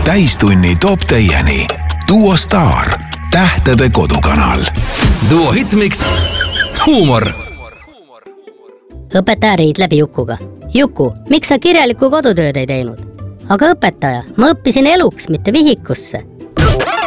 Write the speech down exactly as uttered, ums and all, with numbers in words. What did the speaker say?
täistunni toob teieni Duo Star, tähtede kodukanal. Duo Hitmix, huumor. Õpetaja riidleb Jukuga. Juku, miks sa kirjalikku kodutööd ei teinud? Aga õpetaja, ma õppisin eluks, mitte vihikusse.